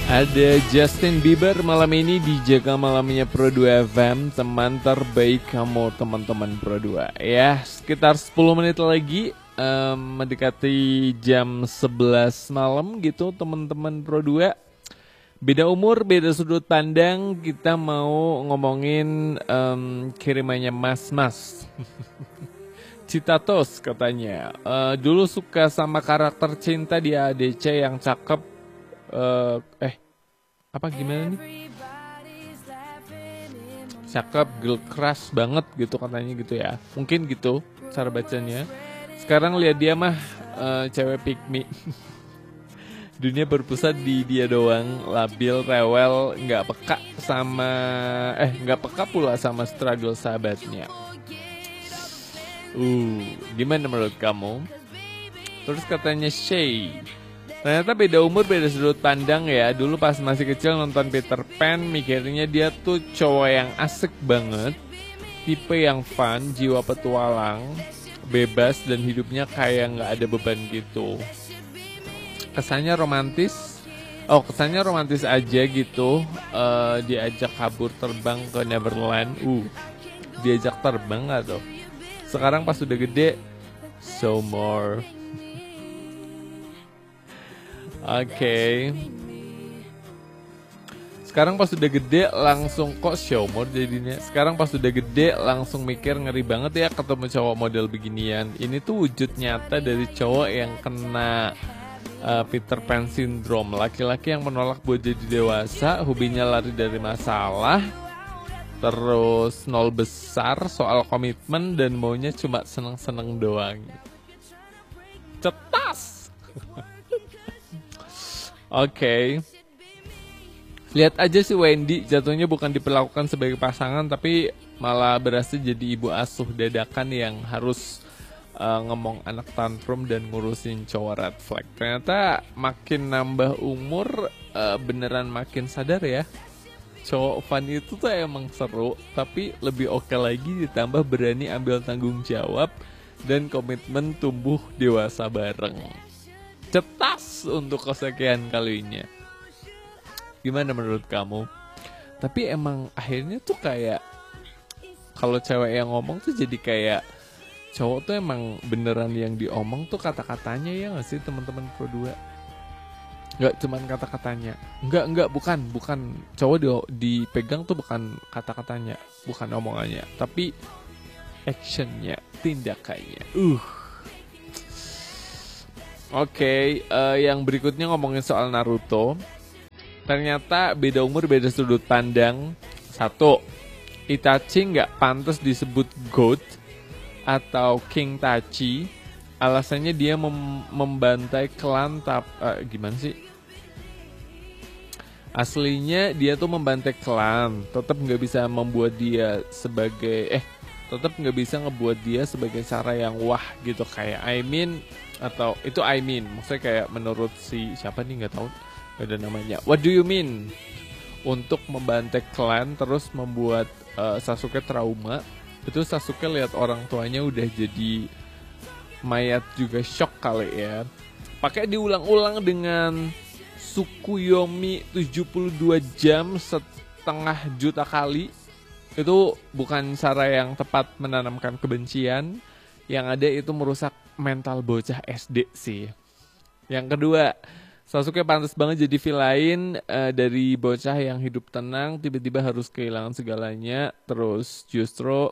Ada Justin Bieber malam ini di Jaga Malamnya Pro 2 FM. Teman terbaik kamu teman-teman Pro 2. Ya sekitar 10 menit lagi mendekati jam 11 malam gitu teman-teman Pro 2. Beda umur, beda sudut pandang. Kita mau ngomongin kirimannya Mas-Mas Citatos katanya. Dulu suka sama karakter cinta di ADC yang cakep. Apa gimana nih? Cakep, girl crush banget gitu katanya gitu ya. Mungkin gitu cara bacanya. Sekarang lihat dia mah cewek pick me. Dunia berpusat di dia doang, labil, rewel, nggak peka sama nggak peka pula sama struggle sahabatnya. Gimana menurut kamu? Terus katanya Shay, ternyata beda umur, beda sudut pandang ya. Dulu pas masih kecil nonton Peter Pan, mikirnya dia tuh cowok yang asik banget, tipe yang fun, jiwa petualang, bebas dan hidupnya kayak nggak ada beban gitu. Kesannya romantis aja gitu. Diajak kabur terbang ke Neverland. Diajak terbang nggak tuh? Sekarang pas udah gede, so more. Oke. Sekarang pas udah gede langsung kok showmore jadinya. Sekarang pas udah gede langsung mikir ngeri banget ya ketemu cowok model beginian. Ini tuh wujud nyata dari cowok yang kena Peter Pan syndrome. Laki-laki yang menolak buat jadi dewasa, hobinya lari dari masalah, terus nol besar soal komitmen dan maunya cuma seneng-seneng doang. Cetas. Oke. Lihat aja si Wendy, jatuhnya bukan diperlakukan sebagai pasangan tapi malah berhasil jadi ibu asuh dadakan yang harus ngomong anak tantrum dan ngurusin cowok red flag. Ternyata makin nambah umur beneran makin sadar ya. Cowok fun itu tuh emang seru, tapi lebih oke lagi ditambah berani ambil tanggung jawab dan komitmen tumbuh dewasa bareng. Cetas untuk kesekian kalinya. Gimana menurut kamu? Tapi emang akhirnya tuh kayak kalau cewek yang ngomong tuh jadi kayak cowok tuh emang beneran yang diomong tuh kata-katanya ya gak sih teman-teman Pro 2? Gak cuman kata-katanya. Enggak, bukan cowok dipegang tuh bukan kata-katanya, bukan omongannya, tapi actionnya, tindakannya. Oke, yang berikutnya ngomongin soal Naruto. Ternyata beda umur, beda sudut pandang. 1. Itachi nggak pantas disebut GOAT atau King Tachi. Alasannya dia membantai klan gimana sih? Aslinya dia tuh membantai klan, tetap nggak bisa membuat dia sebagai tetap nggak bisa ngebuat dia sebagai cara yang wah gitu kayak atau itu maksudnya kayak menurut si siapa nih nggak tahu, gak ada namanya. What do you mean? Untuk membantai klan terus membuat Sasuke trauma. Itu Sasuke lihat orang tuanya udah jadi mayat juga shock kali ya. Pakai diulang-ulang dengan Tsukuyomi 72 jam setengah juta kali. Itu bukan cara yang tepat menanamkan kebencian. Yang ada itu merusak mental bocah SD sih. Yang kedua, Sasuke pantas banget jadi villain dari bocah yang hidup tenang tiba-tiba harus kehilangan segalanya. Terus justru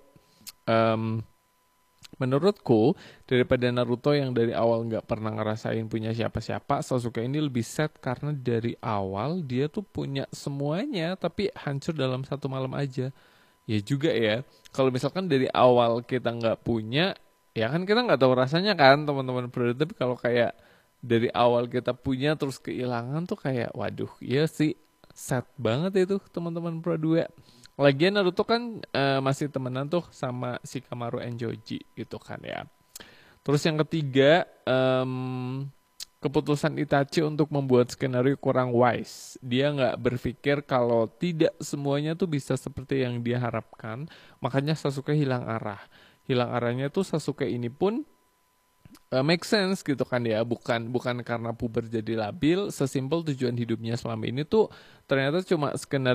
menurutku daripada Naruto yang dari awal nggak pernah ngerasain punya siapa-siapa, Sasuke ini lebih sad karena dari awal dia tuh punya semuanya tapi hancur dalam satu malam aja. Ya juga ya, kalau misalkan dari awal kita nggak punya, ya kan kita nggak tahu rasanya kan teman-teman Pro. Tapi kalau kayak dari awal kita punya terus kehilangan tuh kayak waduh, iya sih sad banget itu teman-teman Pro 2. Lagian Naruto kan masih temenan tuh sama si Kamaru and Joji gitu kan ya. Terus yang ketiga, keputusan Itachi untuk membuat skenario kurang wise. Dia nggak berpikir kalau tidak semuanya tuh bisa seperti yang dia harapkan. Makanya Sasuke hilang arah. Hilang arahnya tuh Sasuke ini pun make sense gitu kan ya, bukan karena puber jadi labil. Sesimpel tujuan hidupnya selama ini tuh ternyata cuma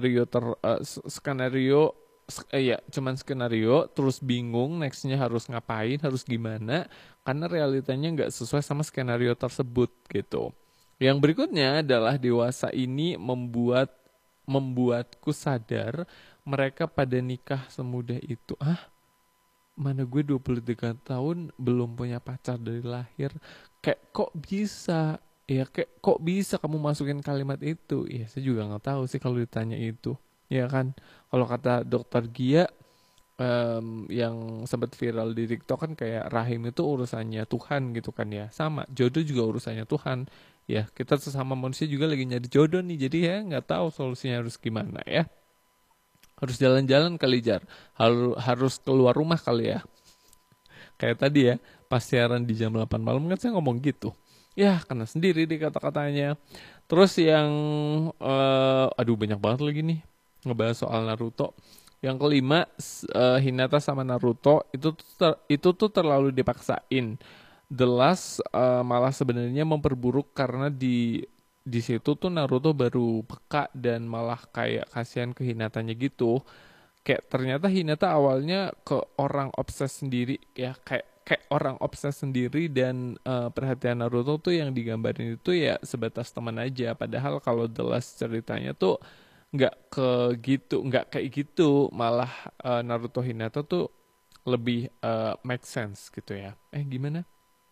ya cuman skenario, terus bingung nextnya harus ngapain, harus gimana, karena realitanya nggak sesuai sama skenario tersebut gitu. Yang berikutnya adalah dewasa ini membuatku sadar mereka pada nikah semudah itu. Mana gue 23 tahun belum punya pacar dari lahir. Kayak kok bisa? Ya kayak kok bisa kamu masukin kalimat itu? Ya saya juga nggak tahu sih kalau ditanya itu. Ya kan? Kalau kata dokter Gia yang sempat viral di TikTok kan kayak rahim itu urusannya Tuhan gitu kan ya. Sama, jodoh juga urusannya Tuhan. Ya, kita sesama manusia juga lagi nyari jodoh nih. Jadi ya nggak tahu solusinya harus gimana ya. Harus jalan-jalan kali Jar. Harus keluar rumah kali ya. Kayak tadi ya, pas siaran di jam 8 malam kan saya ngomong gitu. Ya, kena sendiri di kata-katanya. Terus yang, aduh banyak banget lagi nih ngebahas soal Naruto. Yang kelima, Hinata sama Naruto itu tuh terlalu dipaksain. The Last malah sebenarnya memperburuk karena di situ tuh Naruto baru peka dan malah kayak kasihan ke Hinatanya gitu. Kayak ternyata Hinata awalnya ke orang obses sendiri ya, kayak orang obses sendiri, dan perhatian Naruto tuh yang digambarin itu ya sebatas teman aja. Padahal kalau The Last ceritanya tuh nggak kayak gitu, malah Naruto Hinata tuh lebih make sense gitu ya. Gimana?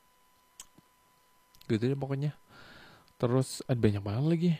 Gitu deh pokoknya. Terus ada banyak banget lagi.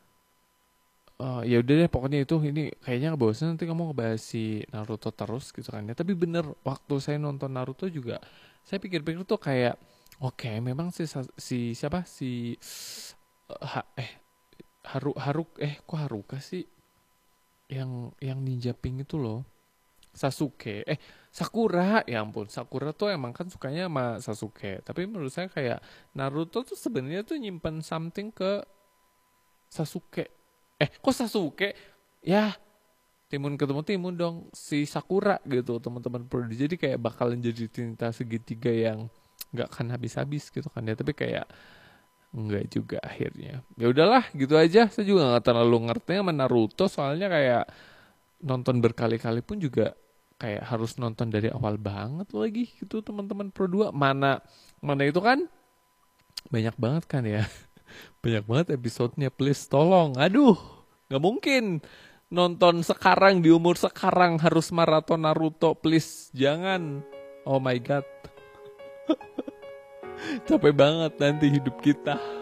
Ya udah deh pokoknya itu, ini kayaknya bosan nanti kamu ngebahas si Naruto terus gitu kan ya. Tapi bener, waktu saya nonton Naruto juga saya pikir-pikir tuh kayak oke, memang si siapa si ha, eh kok Haruka sih, yang ninja pink itu loh, Sasuke, Sakura, ya ampun, Sakura tuh emang kan sukanya sama Sasuke. Tapi menurut saya kayak Naruto tuh sebenarnya tuh nyimpen something ke Sasuke. Kok Sasuke? Ya, timun ketemu timun dong, si Sakura gitu teman-teman pro. Jadi kayak bakalan jadi cinta segitiga yang nggak akan habis-habis gitu kan ya. Tapi kayak nggak juga akhirnya. Ya udahlah, gitu aja. Saya juga nggak terlalu ngerti sama Naruto, soalnya kayak nonton berkali-kali pun juga kayak harus nonton dari awal banget lagi gitu teman-teman pro 2. Mana itu kan banyak banget kan ya. Banyak banget episodenya, please tolong. Aduh, nggak mungkin nonton sekarang di umur sekarang harus maraton Naruto, please jangan. Oh my god. Capek banget nanti hidup kita.